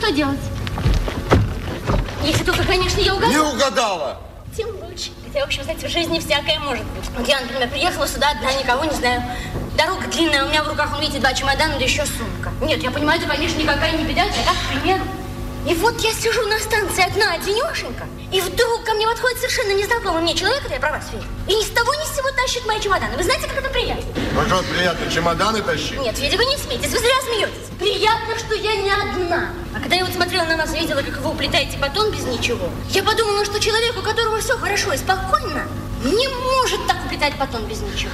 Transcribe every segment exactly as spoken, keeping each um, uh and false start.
что делать? Если только, конечно, я угадала. Не угадала. Тем лучше. Хотя, в общем, знаете, в жизни всякое может быть. Вот я, например, приехала сюда одна, никого не знаю. Дорога длинная, у меня в руках, видите, два чемодана, да еще сумка. Нет, я понимаю, это, конечно, никакая не беда, я так, к примеру. И вот я сижу на станции одна, одинешенька, и вдруг ко мне подходит совершенно незнакомый мне человек, это я про вас верю, и ни с того ни с сего тащит мои чемоданы. Вы знаете, как это приятно? Ну что, приятно, чемоданы тащить? Нет, Федя, вы не смейтесь, вы зря смеетесь. Приятно, что я не одна. А когда я вот смотрела на вас и видела, как вы уплетаете батон без ничего, я подумала, что человек, у которого все хорошо и спокойно, не может так уплетать батон без ничего.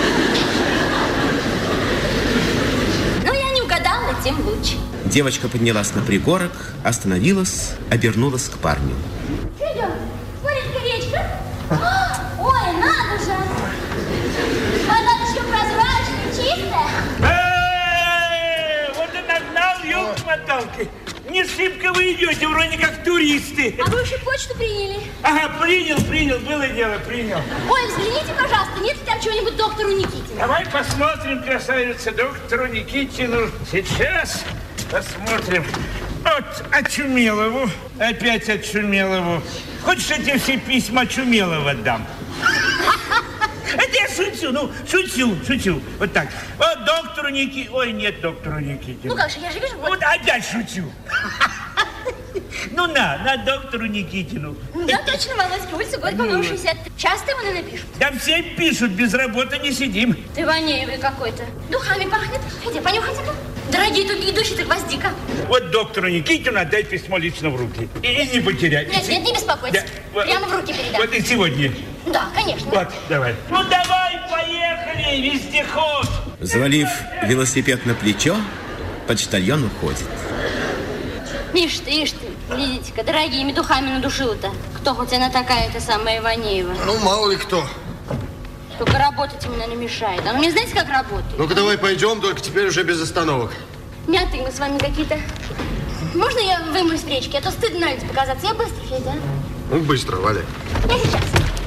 Но я не угадала, тем лучше. Девочка поднялась на пригорок, остановилась, обернулась к парню. Федя, смотрите-ка, речка. Ой, надо же. Вода еще прозрачная, чистая. Э-э-э, вот и нагнал, елки-моталки. Не шибко вы идете, вроде как туристы. А вы еще почту приняли? Ага, принял, принял, было дело, принял. Ой, взгляните, пожалуйста, нет ли там чего-нибудь доктору Никитину? Давай посмотрим, красавица, доктору Никитину. Сейчас посмотрим. Вот Очумелову, опять Очумелову. Хочешь, я тебе все письма Очумелова отдам? Это я шучу, ну, шучу, шучу. Вот так. Вот доктору Никитину. Ой, нет доктору Никитину. Ну как же, я же вижу. Вот, вот опять шучу. Ну, на, на доктору Никитину. Да, точно, Володька, улица Горького, номер шестьдесят. Часто его, наверное, пишут? Да все пишут, без работы не сидим. Ты Ванеевый какой-то. Духами пахнет. Иди, понюхайте-ка. Дорогие тугие духи, так гвоздика. Вот доктору Никитину отдай письмо лично в руки. И, и не потерять. Нет, нет, не беспокойтесь. Да. Прямо в руки передам. Вот и сегодня. Да, конечно. Вот, давай. Ну, давай, поехали, вездеход. Завалив велосипед на плечо, почтальон уходит. Ишь ты, ишь ты. Глядите-ка, дорогими духами надушила-то. Кто хоть она такая, эта самая Иванеева? Ну, мало ли кто. Только работать ему, наверное, мешает. А ну мне знаете, как работать? Ну-ка, давай пойдем, только теперь уже без остановок. Мятые мы с вами какие-то. Можно я вымою с речки? А то стыдно на людях показаться. Я быстро, Федя. Ну, быстро, Валя. Я сейчас.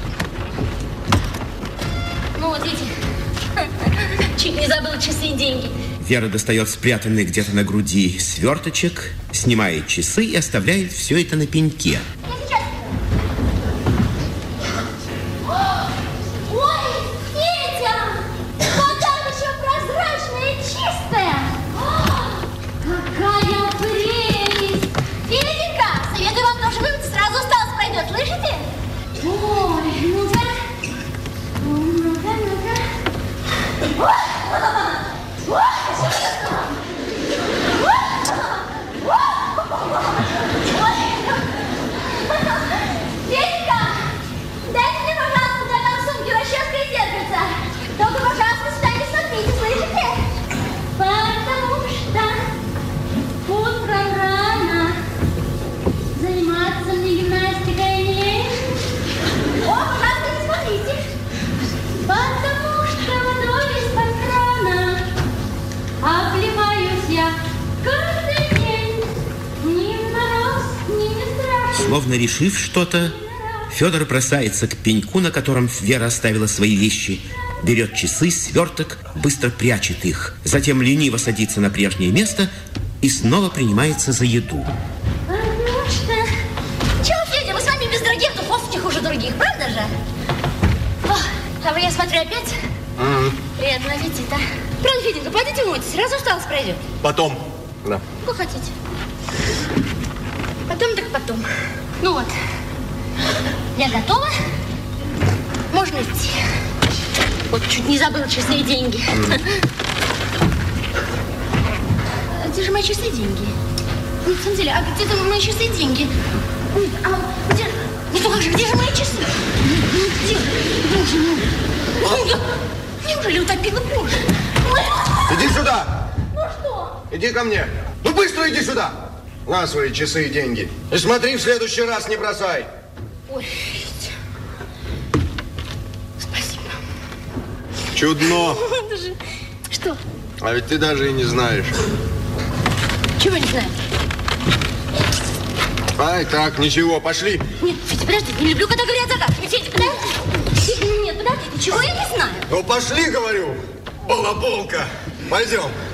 Ну, вот видите. Чуть не забыла часы и деньги. Вера достает спрятанный где-то на груди сверточек, снимает часы и оставляет все это на пеньке. Словно решив что-то, Федор бросается к пеньку, на котором Вера оставила свои вещи, берет часы, сверток, быстро прячет их, затем лениво садится на прежнее место и снова принимается за еду. Ну что? Чего, Федя, мы с вами без дорогих духов не хуже других, правда же? О, а вы, я смотрю, опять? Mm-hmm. Приятного аппетита. Правда, Феденька, пойдите мойтесь, раз усталость пройдет. Потом. Да. Как хотите. Потом так потом. Ну вот, я готова. Можно идти. Вот чуть не забыла часы и деньги. Mm. Где же мои часы и деньги? Ну, в самом деле, а где-то мои часы и деньги? А где... Ну, как же, где же мои часы? Где? Боже мой. Ну, неужели утопила позже? Иди сюда. Ну что? Иди ко мне. Ну, быстро иди сюда. На свои часы и деньги. И смотри, в следующий раз не бросай. Ой, спасибо. Чудно. Даже... Что? А ведь ты даже и не знаешь. Чего не знаю? Ай, так, ничего, пошли. Нет, Федя, подожди, не люблю, когда говорят загадки. Федя, подожди. Нет, подожди, ничего я не знаю. Ну, пошли, говорю, балаболка. Пойдем.